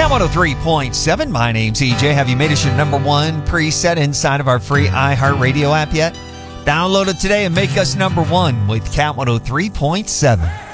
Cat 103.7, my name's EJ. Have you made us your number one preset inside of our free iHeartRadio app yet? Download it today and make us number one with Cat 103.7.